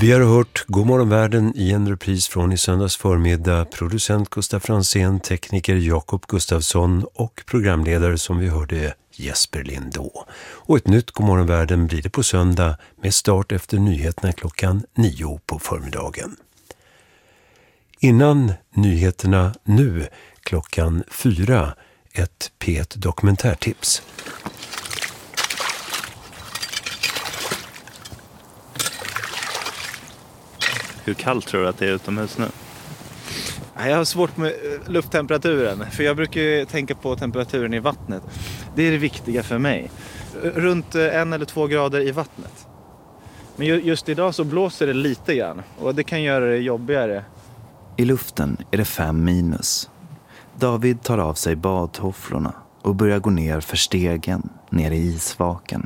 Vi har hört Godmorgon världen i en repris från i söndags förmiddag. Producent Gustaf Fransén, tekniker Jakob Gustafsson och programledare som vi hörde Jesper Lindå. Och ett nytt Godmorgon världen blir det på söndag med start efter nyheterna klockan 9 på förmiddagen. Innan nyheterna nu klockan 4 ett P1 dokumentärtips. Hur kallt tror du att det är utomhus nu? Jag har svårt med lufttemperaturen, för jag brukar ju tänka på temperaturen i vattnet. Det är det viktiga för mig. Runt 1 eller 2 grader i vattnet. Men just idag så blåser det lite grann och det kan göra det jobbigare. I luften är det 5 minus. David tar av sig badtofflorna och börjar gå ner för stegen ner i isvaken.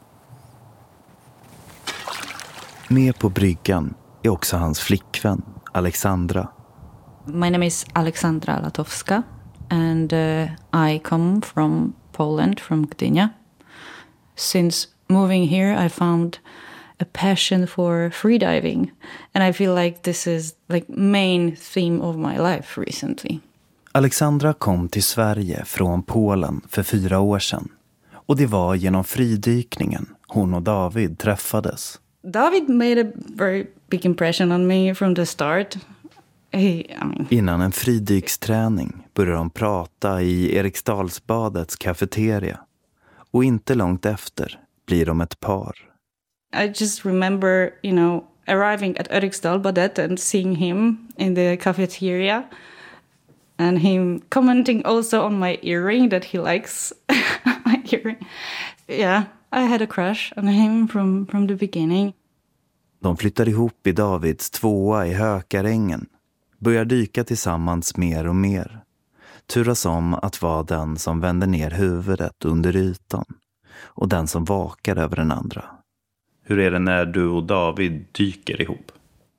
Med på bryggan är också hans flickvän Alexandra. My name is Alexandra Latowska and I come from Poland, from Gdynia. Since moving here I found a passion for freediving and I feel like this is like main theme of my life recently. Alexandra kom till Sverige från Polen för 4 år sedan. Och det var genom fridykningen hon och David träffades. David made a very big impression on me from the start. Innan en fridyksträning började de prata i Eriksdalsbadets kafeteria. Och inte långt efter blir de ett par. I just remember, arriving at Eriksdalsbadet and seeing him in the cafeteria. And him commenting also on my earring that he likes my earring. Yeah, I had a crush on him from the beginning. De flyttar ihop i Davids 2:a i Hökarängen. Börjar dyka tillsammans mer och mer. Turas om att vara den som vänder ner huvudet under ytan. Och den som vakar över den andra. Hur är det när du och David dyker ihop?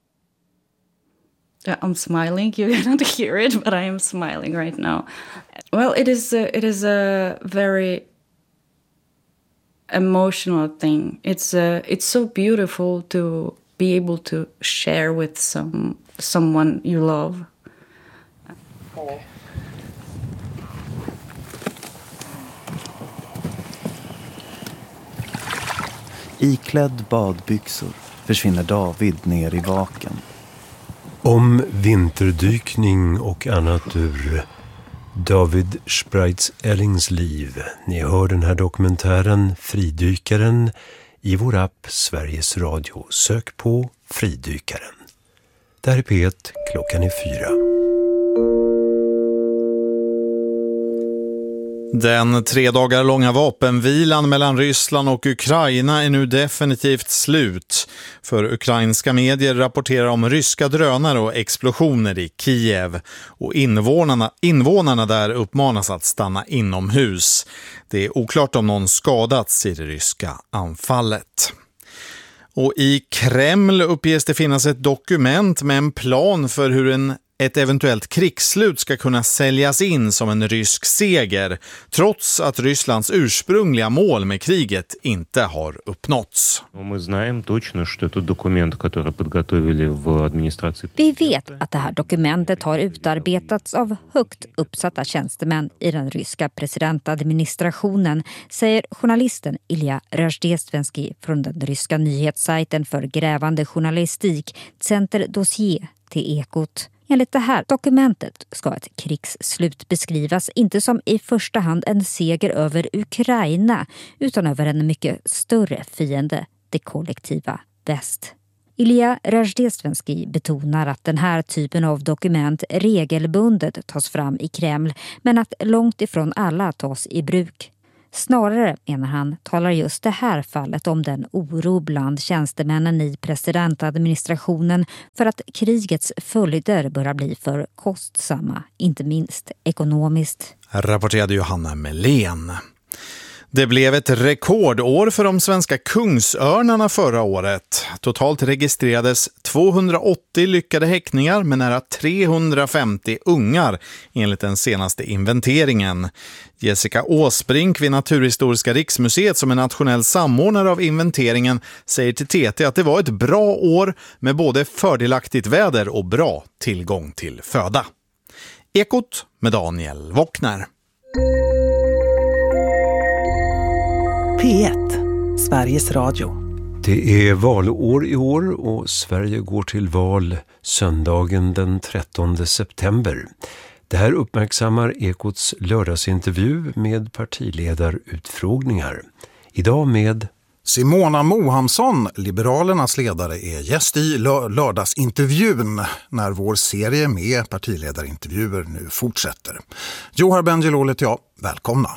I'm smiling. You cannot hear it, but I am smiling right now. Well, it is a very emotional thing. It's so beautiful to be able to share with someone you love. Iklädd badbyxor försvinner David ner i vaken. Om vinterdykning och annat ur David Spreitz-Ellings liv. Ni hör den här dokumentären Fridykaren i vår app Sveriges Radio. Sök på Fridykaren. Där är P1, klockan är 4. Den 3 dagar långa vapenvilan mellan Ryssland och Ukraina är nu definitivt slut. För ukrainska medier rapporterar om ryska drönare och explosioner i Kiev. Och invånarna där uppmanas att stanna inomhus. Det är oklart om någon skadats i det ryska anfallet. Och i Kreml uppges det finnas ett dokument med en plan för hur ett eventuellt krigsslut ska kunna säljas in som en rysk seger, trots att Rysslands ursprungliga mål med kriget inte har uppnåtts. Vi vet att det här dokumentet har utarbetats av högt uppsatta tjänstemän i den ryska presidentadministrationen, säger journalisten Ilja Razdestvenskij från den ryska nyhetssajten för grävande journalistik Center Dossier till Ekot. Enligt det här dokumentet ska ett krigsslut beskrivas inte som i första hand en seger över Ukraina utan över en mycket större fiende, det kollektiva väst. Ilja Razdestvenskij betonar att den här typen av dokument regelbundet tas fram i Kreml men att långt ifrån alla tas i bruk. Snarare, menar han, talar just det här fallet om den oro bland tjänstemännen i presidentadministrationen för att krigets följder börjar bli för kostsamma, inte minst ekonomiskt. Rapporterade Johanna Melén. Det blev ett rekordår för de svenska kungsörnarna förra året. Totalt registrerades 280 lyckade häckningar med nära 350 ungar enligt den senaste inventeringen. Jessica Åsbrink vid Naturhistoriska riksmuseet som är nationell samordnare av inventeringen säger till TT att det var ett bra år med både fördelaktigt väder och bra tillgång till föda. Ekot med Daniel Wockner. P1, Sveriges Radio. Det är valår i år och Sverige går till val söndagen den 13 september. Det här uppmärksammar Ekots lördagsintervju med partiledarutfrågningar. Idag med Simona Mohamsson, Liberalernas ledare, är gäst i lördagsintervjun när vår serie med partiledarintervjuer nu fortsätter. Johar Bendjelloul heter jag. Välkomna!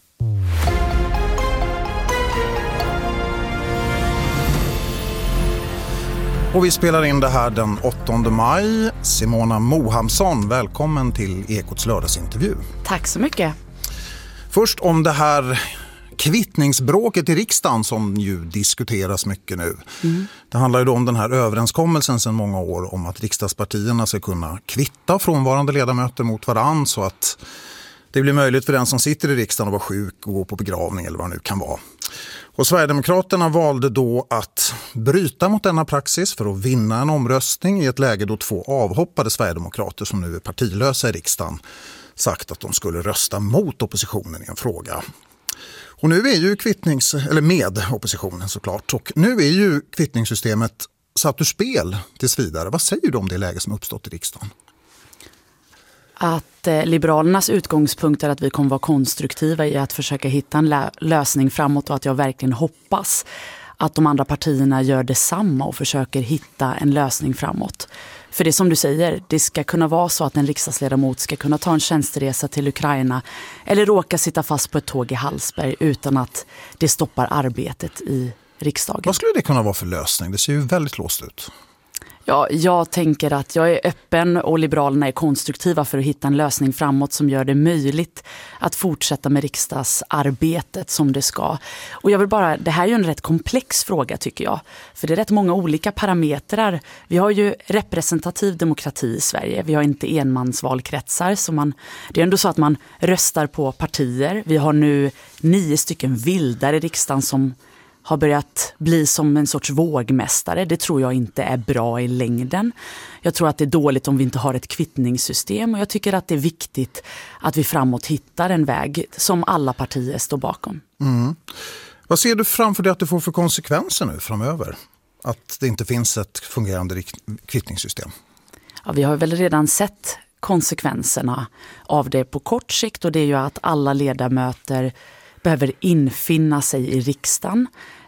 Och vi spelar in det här den 8 maj. Simona Mohamsson, välkommen till Ekots lördagsintervju. Tack så mycket. Först om det här kvittningsbråket i riksdagen som ju diskuteras mycket nu. Det handlar ju då om den här överenskommelsen sedan många år om att riksdagspartierna ska kunna kvitta frånvarande ledamöter mot varann så att det blir möjligt för den som sitter i riksdagen att vara sjuk och gå på begravning eller vad det nu kan vara. Och Sverigedemokraterna valde då att bryta mot denna praxis för att vinna en omröstning i ett läge då 2 avhoppade Sverigedemokrater som nu är partilösa i riksdagen sagt att de skulle rösta mot oppositionen i en fråga. Och nu är ju med oppositionen såklart, och nu är ju kvittningssystemet satt ur spel tills vidare. Vad säger du om det läge som uppstått i riksdagen? Att Liberalernas utgångspunkt är att vi kommer vara konstruktiva i att försöka hitta en lösning framåt, och att jag verkligen hoppas att de andra partierna gör detsamma och försöker hitta en lösning framåt. För det som du säger, det ska kunna vara så att en riksdagsledamot ska kunna ta en tjänsteresa till Ukraina eller råka sitta fast på ett tåg i Hallsberg utan att det stoppar arbetet i riksdagen. Vad skulle det kunna vara för lösning? Det ser ju väldigt låst ut. Ja, jag tänker att jag är öppen och Liberalerna är konstruktiva för att hitta en lösning framåt som gör det möjligt att fortsätta med riksdagsarbetet som det ska. Och jag vill det här är ju en rätt komplex fråga tycker jag. För det är rätt många olika parametrar. Vi har ju representativ demokrati i Sverige. Vi har inte enmansvalkretsar. Så det är ändå så att man röstar på partier. Vi har nu 9 stycken vildar i riksdagen som har börjat bli som en sorts vågmästare. Det tror jag inte är bra i längden. Jag tror att det är dåligt om vi inte har ett kvittningssystem, och jag tycker att det är viktigt att vi framåt hittar en väg som alla partier står bakom. Vad ser du framför dig att det får för konsekvenser nu framöver? Att det inte finns ett fungerande kvittningssystem? Ja, vi har väl redan sett konsekvenserna av det på kort sikt, och det är ju att alla ledamöter behöver infinna sig i riksdagen.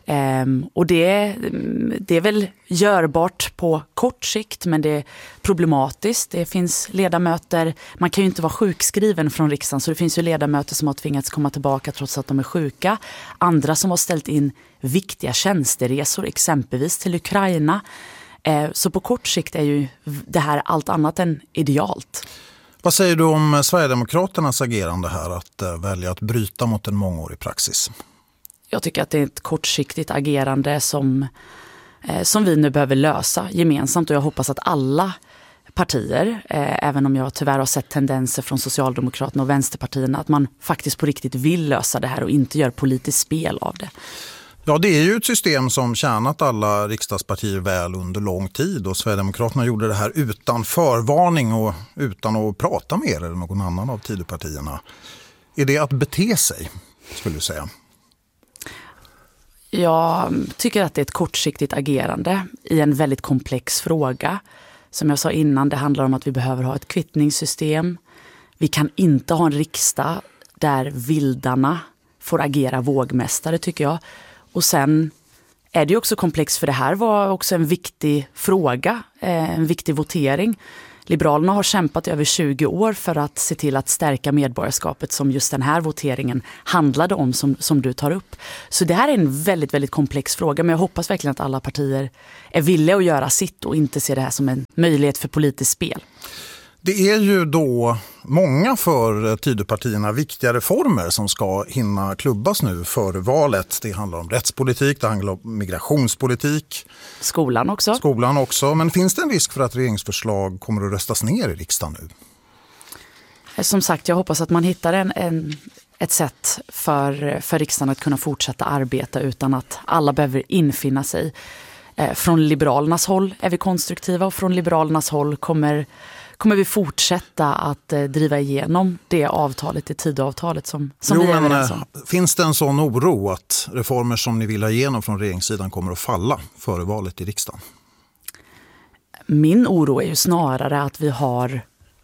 Och det är väl görbart på kort sikt, men det är problematiskt. Det finns ledamöter, man kan ju inte vara sjukskriven från riksdagen, så det finns ju ledamöter som har tvingats komma tillbaka trots att de är sjuka. Andra som har ställt in viktiga tjänsteresor, exempelvis till Ukraina. Så på kort sikt är ju det här allt annat än idealt. Vad säger du om Sverigedemokraternas agerande här att välja att bryta mot en mångårig praxis? Jag tycker att det är ett kortsiktigt agerande som vi nu behöver lösa gemensamt, och jag hoppas att alla partier, även om jag tyvärr har sett tendenser från Socialdemokraterna och Vänsterpartierna, att man faktiskt på riktigt vill lösa det här och inte gör politiskt spel av det. Ja, det är ju ett system som tjänat alla riksdagspartier väl under lång tid, och Sverigedemokraterna gjorde det här utan förvarning och utan att prata med er eller någon annan av Tidöpartierna. Är det att bete sig, skulle du säga? Jag tycker att det är ett kortsiktigt agerande i en väldigt komplex fråga. Som jag sa innan, det handlar om att vi behöver ha ett kvittningssystem. Vi kan inte ha en riksdag där vildarna får agera vågmästare, tycker jag. Och sen är det ju också komplext, för det här var också en viktig fråga, en viktig votering. Liberalerna har kämpat i över 20 år för att se till att stärka medborgarskapet, som just den här voteringen handlade om, som du tar upp. Så det här är en väldigt, väldigt komplex fråga, men jag hoppas verkligen att alla partier är villiga att göra sitt och inte se det här som en möjlighet för politiskt spel. Det är ju då många för Tidöpartierna viktiga reformer som ska hinna klubbas nu före valet. Det handlar om rättspolitik, det handlar om migrationspolitik. Skolan också. Men finns det en risk för att regeringsförslag kommer att röstas ner i riksdagen nu? Som sagt, jag hoppas att man hittar ett sätt för riksdagen att kunna fortsätta arbeta utan att alla behöver infinna sig. Från Liberalernas håll är vi konstruktiva och från Liberalernas håll kommer vi fortsätta att driva igenom det avtalet, det Tidöavtalet som vi är överens om. Finns det en sån oro att reformer som ni vill ha igenom från regeringssidan kommer att falla före valet i riksdagen? Min oro är ju snarare att vi har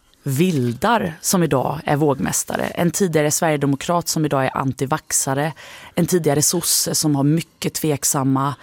vildar som idag är vågmästare. En tidigare sverigedemokrat som idag är antivaxare. En tidigare sosse som har mycket tveksamma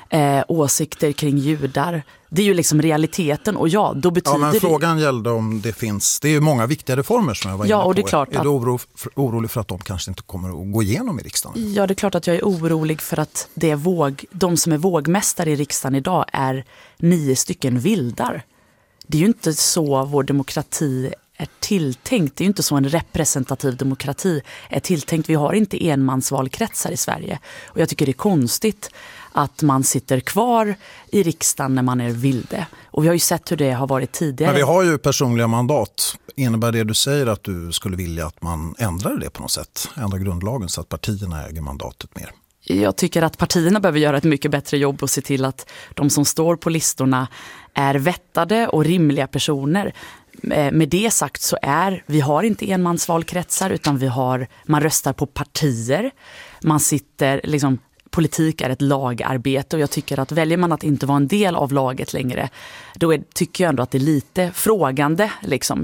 åsikter kring judar. Det är ju liksom realiteten och då betyder men frågan gällde om det finns, det är ju många viktiga reformer som jag var inne på. Och det är klart är du orolig för att de kanske inte kommer att gå igenom i riksdagen? Ja, det är klart att jag är orolig för att de som är vågmästare i riksdagen idag är 9 stycken vildar. Det är ju inte så vår demokrati är tilltänkt. Det är ju inte så en representativ demokrati är tilltänkt. Vi har inte enmansvalkretsar i Sverige. Och jag tycker det är konstigt att man sitter kvar i riksdagen när man är vilde. Och vi har ju sett hur det har varit tidigare. Men vi har ju personliga mandat. Innebär det du säger att du skulle vilja att man ändrar det på något sätt? Ändrar grundlagen så att partierna äger mandatet mer? Jag tycker att partierna behöver göra ett mycket bättre jobb och se till att de som står på listorna är vettade och rimliga personer. Med det sagt så vi har inte enmansvalkretsar utan man röstar på partier. Man sitter politik är ett lagarbete och jag tycker att väljer man att inte vara en del av laget längre, då tycker jag ändå att det är lite frågande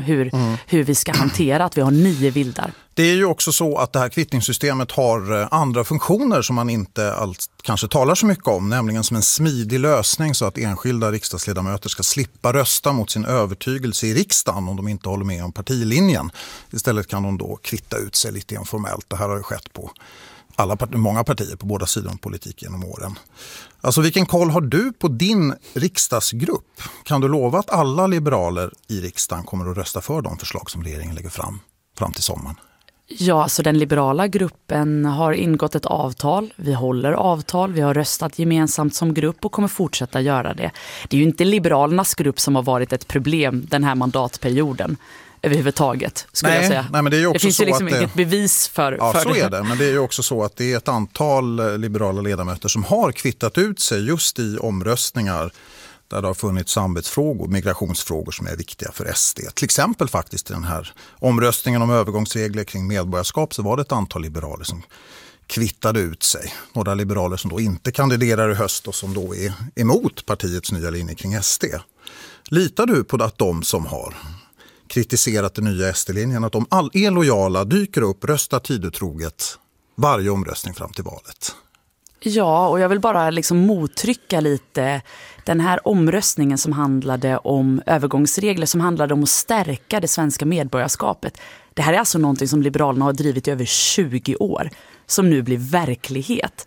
hur vi ska hantera att vi har 9 vildar. Det är ju också så att det här kvittningssystemet har andra funktioner som man inte kanske talar så mycket om, nämligen som en smidig lösning så att enskilda riksdagsledamöter ska slippa rösta mot sin övertygelse i riksdagen om de inte håller med om partilinjen. Istället kan de då kvitta ut sig lite informellt. Det här har ju skett på många partier på båda sidor om politik genom åren. Alltså vilken koll har du på din riksdagsgrupp? Kan du lova att alla liberaler i riksdagen kommer att rösta för de förslag som regeringen lägger fram till sommaren? Ja, alltså den liberala gruppen har ingått ett avtal. Vi håller avtal, vi har röstat gemensamt som grupp och kommer fortsätta göra det. Det är ju inte Liberalernas grupp som har varit ett problem den här mandatperioden överhuvudtaget, skulle jag säga. Nej, men det är ju också det finns så ju liksom att inget bevis för så det. Är det, men det är ju också så att det är ett antal liberala ledamöter som har kvittat ut sig just i omröstningar där det har funnits samvetsfrågor, migrationsfrågor som är viktiga för SD. Till exempel faktiskt i den här omröstningen om övergångsregler kring medborgarskap så var det ett antal liberaler som kvittade ut sig. Några liberaler som då inte kandiderar i höst och som då är emot partiets nya linje kring SD. Litar du på att de som har kritiserat den nya SD-linjen, att de är lojala, dyker upp, röstar tidötroget varje omröstning fram till valet? Ja, och jag vill bara mottrycka lite den här omröstningen som handlade om övergångsregler, som handlade om att stärka det svenska medborgarskapet. Det här är alltså någonting som Liberalerna har drivit i över 20 år, som nu blir verklighet.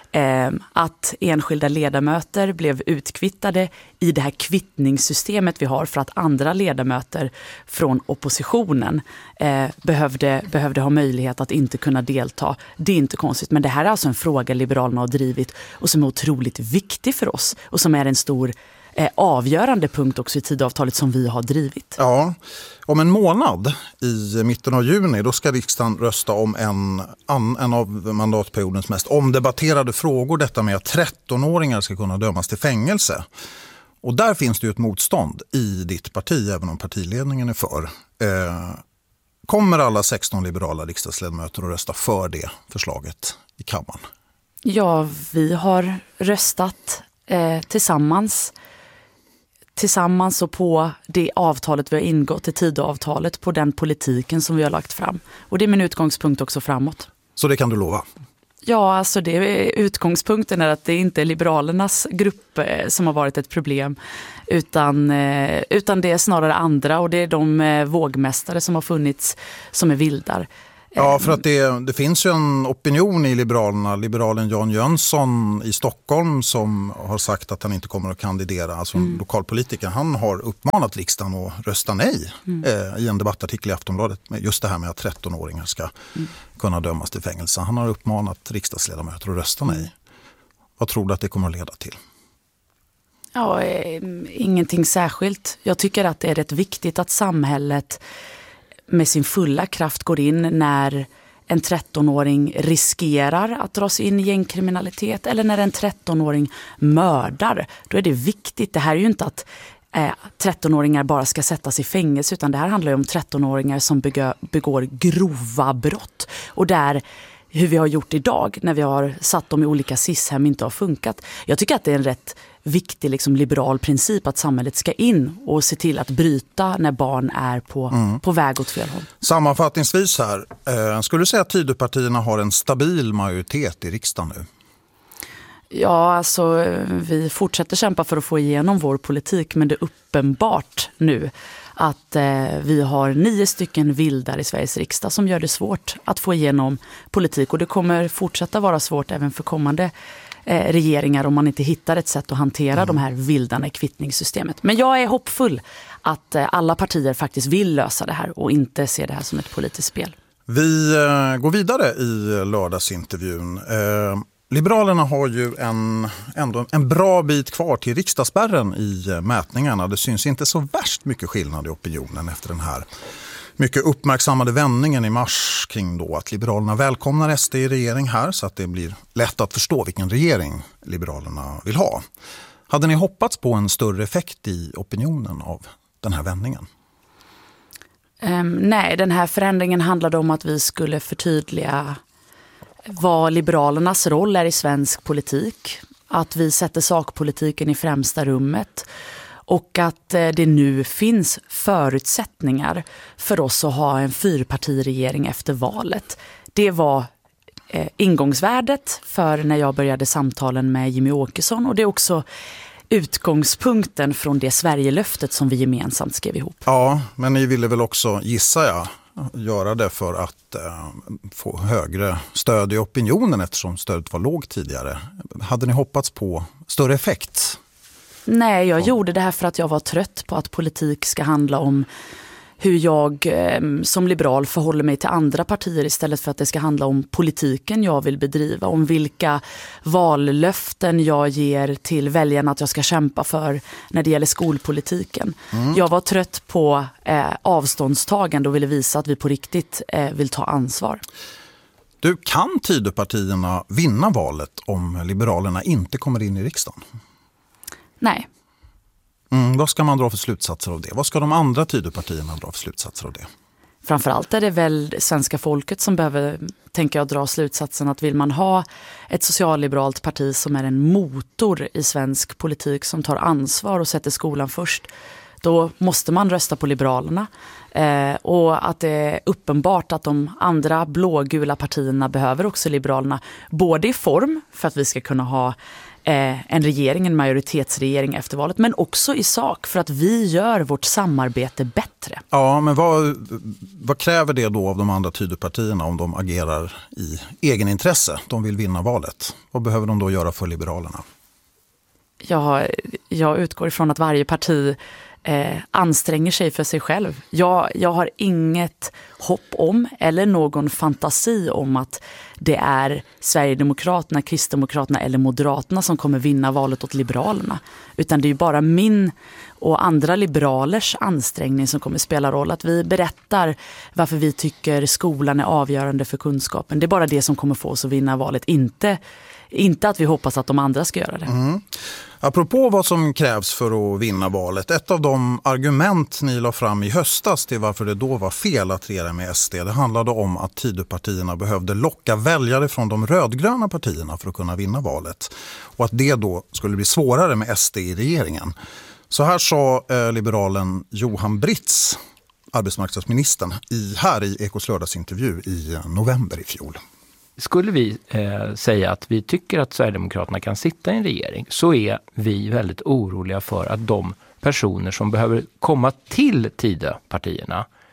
Att enskilda ledamöter blev utkvittade i det här kvittningssystemet vi har för att andra ledamöter från oppositionen behövde ha möjlighet att inte kunna delta. Det är inte konstigt, men det här är alltså en fråga Liberalerna har drivit och som är otroligt viktig för oss och som är en stor avgörande punkt också i Tidöavtalet som vi har drivit. Ja, om en månad i mitten av juni då ska riksdagen rösta om en av mandatperiodens mest omdebatterade frågor, detta med att 13-åringar ska kunna dömas till fängelse. Och där finns det ju ett motstånd i ditt parti, även om partiledningen är för. Kommer alla 16 liberala riksdagsledamöter att rösta för det förslaget i kammaren? Ja, vi har röstat tillsammans och på det avtalet vi har ingått, i Tidöavtalet, på den politiken som vi har lagt fram. Och det är min utgångspunkt också framåt. Så det kan du lova? Ja, alltså utgångspunkten är att det inte är Liberalernas grupp som har varit ett problem utan det är snarare andra, och det är de vågmästare som har funnits som är vildar. Ja, för att det finns ju en opinion i Liberalerna. Liberalen Jan Jönsson i Stockholm som har sagt att han inte kommer att kandidera, alltså lokalpolitiker. Han har uppmanat riksdagen att rösta nej i en debattartikel i Aftonbladet med just det här med att 13-åringar ska kunna dömas till fängelse. Han har uppmanat riksdagsledamöter att rösta nej. Vad tror du att det kommer att leda till? Ja, ingenting särskilt. Jag tycker att det är rätt viktigt att samhället med sin fulla kraft går in när en 13-åring riskerar att dras in i gängkriminalitet eller när en 13-åring mördar. Då är det viktigt. Det här är ju inte att 13-åringar bara ska sättas i fängelse, utan det här handlar ju om 13-åringar som begår grova brott. Och där hur vi har gjort idag när vi har satt dem i olika SIS-hem inte har funkat. Jag tycker att det är en rätt viktig liberal princip att samhället ska in och se till att bryta när barn är på väg åt fel håll. Sammanfattningsvis här, skulle du säga att Tidöpartierna har en stabil majoritet i riksdagen nu? Ja, alltså vi fortsätter kämpa för att få igenom vår politik, men det är uppenbart nu att vi har 9 stycken vildar i Sveriges riksdag som gör det svårt att få igenom politik, och det kommer fortsätta vara svårt även för kommande regeringar om man inte hittar ett sätt att hantera de här vildarna i kvittningssystemet. Men jag är hoppfull att alla partier faktiskt vill lösa det här och inte se det här som ett politiskt spel. Vi går vidare i lördagsintervjun. Liberalerna har ju ändå en bra bit kvar till riksdagsspärren i mätningarna. Det syns inte så värst mycket skillnad i opinionen efter den här mycket uppmärksammade vändningen i mars kring då att Liberalerna välkomnar SD i regering här, så att det blir lätt att förstå vilken regering Liberalerna vill ha. Hade ni hoppats på en större effekt i opinionen av den här vändningen? Nej, den här förändringen handlade om att vi skulle förtydliga vad Liberalernas roll är i svensk politik. Att vi sätter sakpolitiken i främsta rummet. Och att det nu finns förutsättningar för oss att ha en 4-partiregering efter valet. Det var ingångsvärdet för när jag började samtalen med Jimmy Åkesson. Och det är också utgångspunkten från det Sverigelöftet som vi gemensamt skrev ihop. Ja, men ni ville väl också, gissar jag, göra det för att få högre stöd i opinionen eftersom stödet var lågt tidigare. Hade ni hoppats på större effekt? Nej, jag gjorde det här för att jag var trött på att politik ska handla om hur jag som liberal förhåller mig till andra partier istället för att det ska handla om politiken jag vill bedriva, om vilka vallöften jag ger till väljarna att jag ska kämpa för när det gäller skolpolitiken. Jag var trött på avståndstagande och ville visa att vi på riktigt vill ta ansvar. Du, kan Tidöpartierna vinna valet om Liberalerna inte kommer in i riksdagen? Nej. Vad ska man dra för slutsatser av det? Vad ska de andra Tidöpartierna dra för slutsatser av det? Framförallt är det väl svenska folket som behöver, tänker jag, dra slutsatsen att vill man ha ett socialliberalt parti som är en motor i svensk politik som tar ansvar och sätter skolan först, då måste man rösta på Liberalerna. Och att det är uppenbart att de andra blågula partierna behöver också Liberalerna, både i form för att vi ska kunna ha en regering, en majoritetsregering efter valet, men också i sak för att vi gör vårt samarbete bättre. Ja, men vad kräver det då av de andra Tidöpartierna om de agerar i egen intresse? De vill vinna valet. Vad behöver de då göra för Liberalerna? Jag utgår ifrån att varje parti anstränger sig för sig själv. Jag har inget hopp om eller någon fantasi om att det är Sverigedemokraterna, Kristdemokraterna eller Moderaterna som kommer vinna valet åt Liberalerna. Utan det är ju bara min och andra liberalers ansträngning som kommer spela roll. Att vi berättar varför vi tycker skolan är avgörande för kunskapen. Det är bara det som kommer få oss att vinna valet. Inte att vi hoppas att de andra ska göra det. Apropå vad som krävs för att vinna valet. Ett av de argument ni la fram i höstas till varför det då var fel att regera med SD. Det handlade om att Tidöpartierna behövde locka väljare från de rödgröna partierna för att kunna vinna valet. Och att det då skulle bli svårare med SD i regeringen. Så här sa liberalen Johan Britz, arbetsmarknadsministern, här i Ekots lördagsintervju i november i fjol. Skulle vi säga att vi tycker att Sverigedemokraterna kan sitta i en regering, så är vi väldigt oroliga för att de personer som behöver komma till Tidöpartierna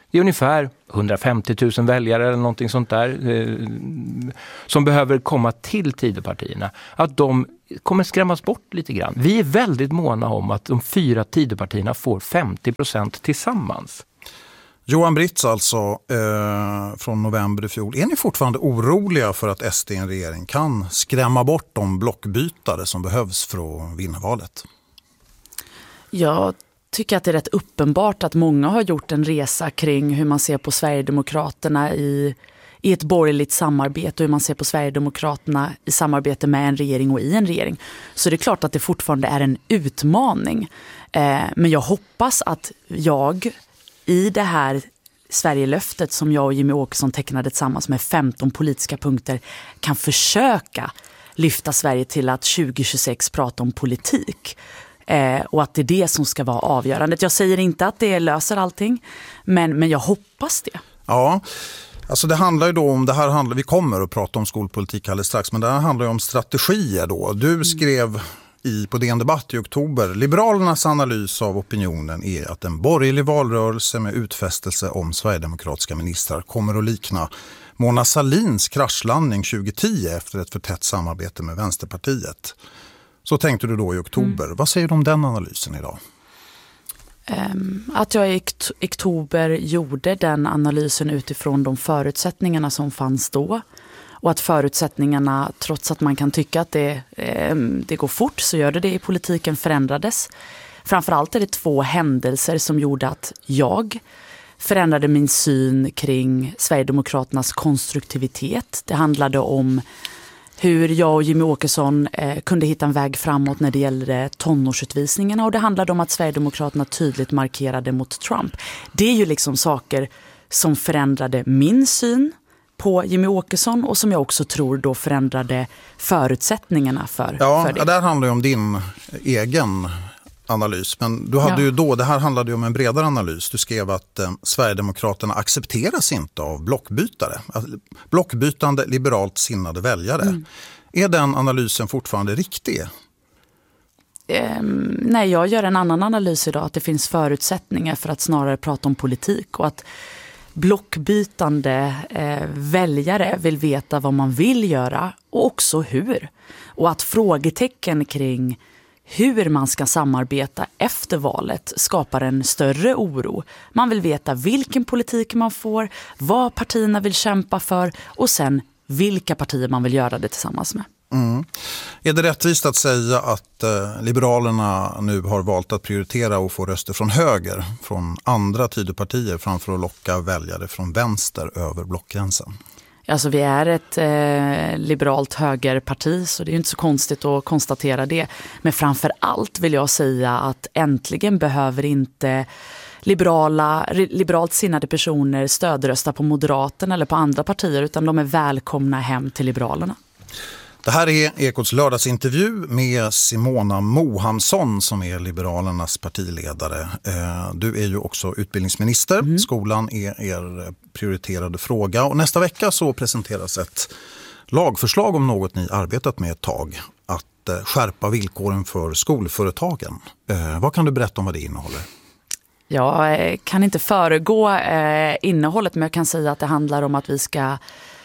Det är ungefär 150 000 väljare eller någonting sånt där som behöver komma till Tidöpartierna. Att de kommer skrämmas bort lite grann. Vi är väldigt måna om att de 4 Tidöpartierna får 50% tillsammans. Johan Britz alltså från november i fjol. Är ni fortfarande oroliga för att SD i en regering kan skrämma bort de blockbytare som behövs för att vinna valet? Jag tycker att det är rätt uppenbart att många har gjort en resa kring hur man ser på Sverigedemokraterna i ett borgerligt samarbete och hur man ser på Sverigedemokraterna i samarbete med en regering och i en regering. Så det är klart att det fortfarande är en utmaning. Men jag hoppas att jag i det här Sverigelöftet som jag och Jimmy Åkesson tecknade tillsammans med 15 politiska punkter kan försöka lyfta Sverige till att 2026 prata om politik. Och att det är det som ska vara avgörande. Jag säger inte att det löser allting, men jag hoppas det. Ja, alltså det handlar ju då om, vi kommer att prata om skolpolitik alldeles strax, men det här handlar ju om strategier då. Du skrev på DN Debatt i oktober, Liberalernas analys av opinionen är att en borgerlig valrörelse med utfästelse om sverigedemokratiska ministrar kommer att likna Mona Sahlins kraschlandning 2010 efter ett för tätt samarbete med Vänsterpartiet. Så tänkte du då i oktober. Vad säger du om den analysen idag? Att jag i oktober gjorde den analysen utifrån de förutsättningarna som fanns då. Och att förutsättningarna, trots att man kan tycka att det går fort, så gör det i politiken, förändrades. Framförallt är det 2 händelser som gjorde att jag förändrade min syn kring Sverigedemokraternas konstruktivitet. Det handlade om hur jag och Jimmy Åkesson kunde hitta en väg framåt när det gällde tonårsutvisningarna, och det handlade om att Sverigedemokraterna tydligt markerade mot Trump. Det är ju liksom saker som förändrade min syn på Jimmy Åkesson och som jag också tror då förändrade förutsättningarna för det. Ja, det här handlar ju om din egen analys, men du hade ju då, det här handlade ju om en bredare analys. Du skrev att Sverigedemokraterna accepteras inte av blockbytare. Blockbytande, liberalt sinnade väljare. Är den analysen fortfarande riktig? Nej, jag gör en annan analys idag, att det finns förutsättningar för att snarare prata om politik, och att blockbytande väljare vill veta vad man vill göra och också hur. Och att frågetecken kring hur man ska samarbeta efter valet skapar en större oro. Man vill veta vilken politik man får, vad partierna vill kämpa för och sen vilka partier man vill göra det tillsammans med. Är det rättvist att säga att Liberalerna nu har valt att prioritera och få röster från höger, från andra Tidöpartier, framför att locka väljare från vänster över blockgränsen? Alltså vi är ett liberalt högerparti, så det är inte så konstigt att konstatera det. Men framför allt vill jag säga att äntligen behöver inte liberalt sinnade personer stödrösta på Moderaterna eller på andra partier, utan de är välkomna hem till Liberalerna. Det här är Ekots lördagsintervju med Simona Mohamsson som är Liberalernas partiledare. Du är ju också utbildningsminister. Skolan är er prioriterade fråga. Och nästa vecka så presenteras ett lagförslag om något ni arbetat med ett tag. Att skärpa villkoren för skolföretagen. Vad kan du berätta om vad det innehåller? Jag kan inte föregå innehållet, men jag kan säga att det handlar om att vi ska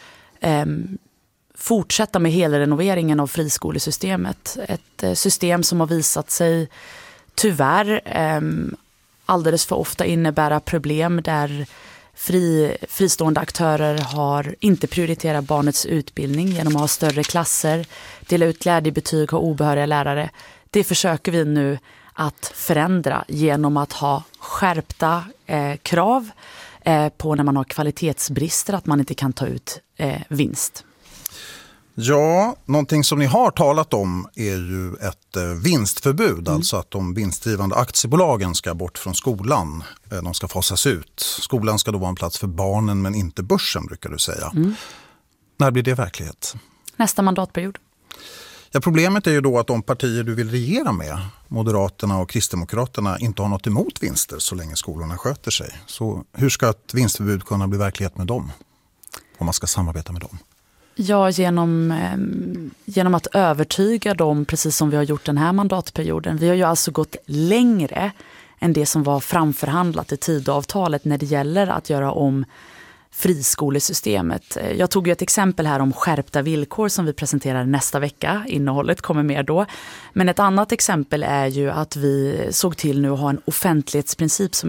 fortsätta med helrenoveringen av friskolesystemet. Ett system som har visat sig tyvärr alldeles för ofta innebära problem där fristående aktörer har inte prioriterat barnets utbildning genom att ha större klasser, dela ut glädjebetyg, ha obehöriga lärare. Det försöker vi nu att förändra genom att ha skärpta krav på när man har kvalitetsbrister, att man inte kan ta ut vinst. Ja, någonting som ni har talat om är ju ett vinstförbud, alltså att de vinstdrivande aktiebolagen ska bort från skolan. De ska fasas ut. Skolan ska då vara en plats för barnen men inte börsen, brukar du säga. När blir det verklighet? Nästa mandatperiod. Ja, problemet är ju då att de partier du vill regera med, Moderaterna och Kristdemokraterna, inte har något emot vinster så länge skolorna sköter sig. Så hur ska ett vinstförbud kunna bli verklighet med dem? Om man ska samarbeta med dem? Ja, genom att övertyga dem, precis som vi har gjort den här mandatperioden. Vi har ju alltså gått längre än det som var framförhandlat i Tidöavtalet när det gäller att göra om friskolesystemet. Jag tog ju ett exempel här om skärpta villkor som vi presenterar nästa vecka. Innehållet kommer mer då. Men ett annat exempel är ju att vi såg till nu att ha en offentlighetsprincip som